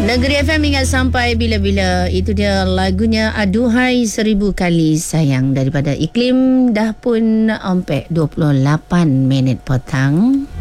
Negeri FM ingat sampai bila-bila. Itu dia lagunya Aduhai Seribu Kali Sayang daripada Iklim. Dah pun 28 minit petang.